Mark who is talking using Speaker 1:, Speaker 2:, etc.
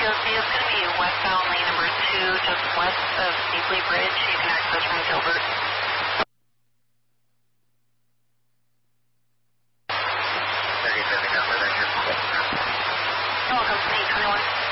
Speaker 1: TOC is going to be westbound lane number 2, just west of Steepley Bridge. You can access from Gilbert.
Speaker 2: 37 number, thank you.
Speaker 1: You're welcome, 821.